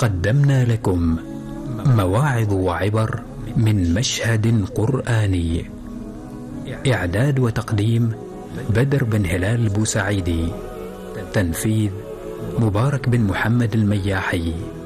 قدمنا لكم مواعظ وعبر من مشهد قرآني. إعداد وتقديم بدر بن هلال البوسعيدي. تنفيذ مبارك بن محمد المياحي.